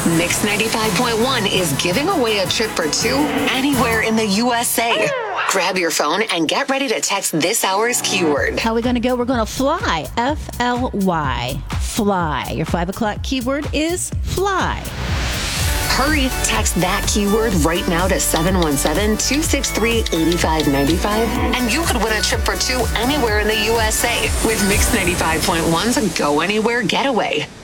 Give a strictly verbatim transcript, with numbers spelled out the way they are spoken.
Mix ninety-five point one is giving away a trip for two anywhere in the U S A. Grab your phone and get ready to text this hour's keyword. How are we going to go? We're going to fly. F L Y. Fly. Your five o'clock keyword is fly. Hurry, text that keyword right now to seven one seven, two six three, eight five nine five, and you could win a trip for two anywhere in the U S A with Mix ninety-five point one's Go Anywhere Getaway.